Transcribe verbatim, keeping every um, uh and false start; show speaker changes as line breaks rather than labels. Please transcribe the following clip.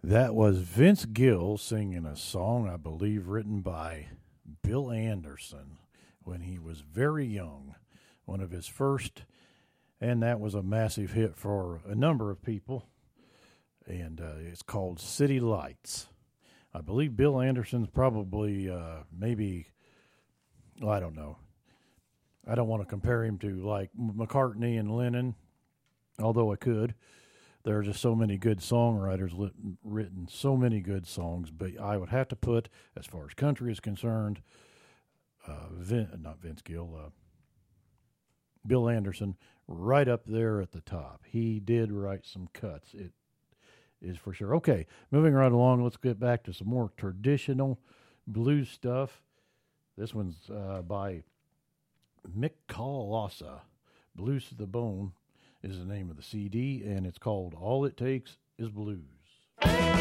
That was Vince Gill singing a song, I believe, written by Bill Anderson when he was very young. One of his first, and that was a massive hit for a number of people. And uh, it's called City Lights. I believe Bill Anderson's probably uh, maybe, well, I don't know. I don't want to compare him to like McCartney and Lennon, although I could. There are just so many good songwriters lit, written so many good songs, but I would have to put, as far as country is concerned, uh, Vin, not Vince Gill, uh, Bill Anderson, right up there at the top. He did write some cuts, it is for sure. Okay, moving right along, let's get back to some more traditional blues stuff. This one's uh, by Mick Colossia. Blues to the Bone is the name of the C D, and it's called All It Takes is Blues.